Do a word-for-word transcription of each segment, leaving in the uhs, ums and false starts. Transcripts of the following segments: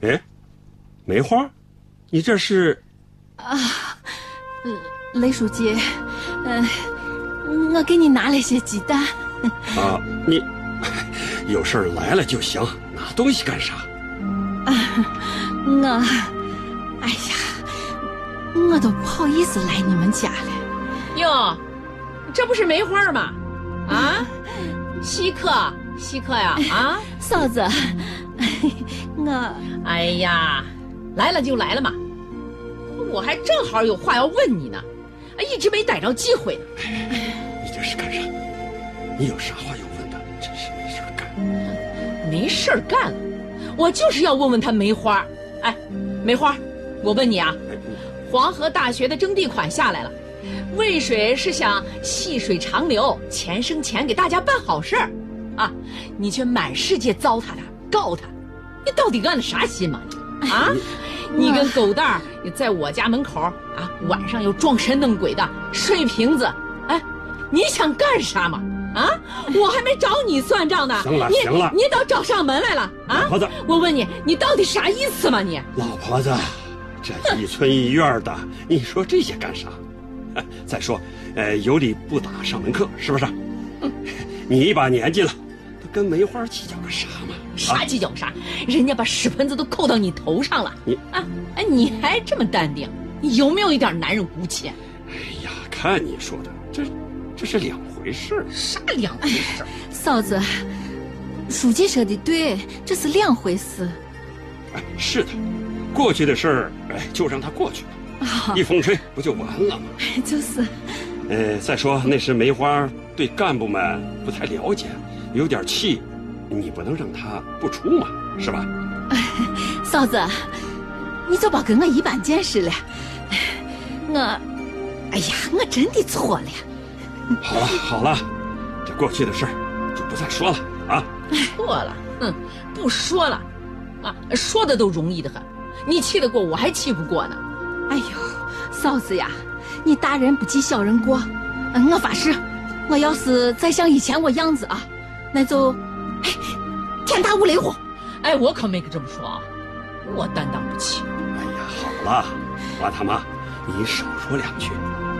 哎，梅花，你这是？ 啊，雷书记，嗯、呃，我给你拿了些鸡蛋。 啊，你有事儿来了就行，拿东西干啥？ 啊，我，哎呀，我都不好意思来你们家了。 哟，这不是梅花吗？啊，稀客，稀客呀！啊， 嫂子，我， 哎呀，来了就来了嘛，我还正好有话要问你呢，一直没逮着机会呢。 你这是干啥？你有啥话要问的？真是没事干。 没事儿干了，我就是要问问他梅花。哎，梅花，我问你啊，黄河大学的征地款下来了，渭水是想细水长流，钱生钱，给大家办好事儿，啊，你却满世界糟蹋他，告他，你到底安了啥心嘛？你啊，你跟狗蛋儿也在我家门口啊，晚上又装神弄鬼的摔瓶子，哎，你想干啥嘛？啊！我还没找你算账呢。 行了你行了， 你倒找上门来了啊！ 老婆子， 我问你，你到底啥意思嘛你？ 老婆子，这一村一院的，你说这些干啥？再说，呃，有理不打上门客，是不是？嗯、你一把年纪了，都跟梅花计较个啥嘛？ 啥计较啥？人家把屎盆子都扣到你头上了， 你啊，哎，你还这么淡定？你有没有一点男人骨气？ 哎呀，看你说的，这这是两回事。 啥两回事？ 嫂子，书记说的对，这是两回事。 哎，是的，过去的事儿，哎，就让它过去了，啊、一风吹不就完了吗？ 就是。 呃，再说那时梅花对干部们不太了解，有点气，你不能让他不出嘛，是吧？ 嫂子，你就别跟我一般见识了。我，哎呀，我真的错了。 好了好了，这过去的事儿就不再说了啊。 错了，哼，不说了，啊，说的都容易的很，你气得过我还气不过呢。 哎呦，嫂子呀，你大人不计小人过。嗯，我发誓，我要是再像以前我样子啊，那就，哎，天打五雷轰。 哎，我可没这么说啊，我担当不起。 哎呀，好了，华大妈，你少说两句。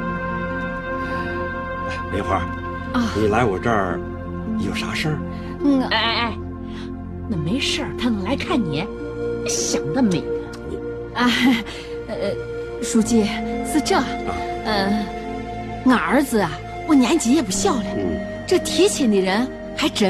梅花，啊，你来我这儿有啥事儿？ 嗯，哎哎哎，那没事儿，他能来看你，想得美呢。 啊，呃，书记是这，啊、呃，俺儿子啊，我年纪也不小了，嗯、这提亲的人还真。